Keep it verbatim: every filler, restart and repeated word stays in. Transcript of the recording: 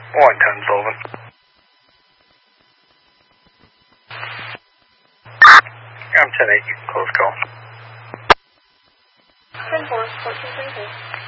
One ten Sullivan. I'm ten eight, close call. ten four, fourteen twenty-two.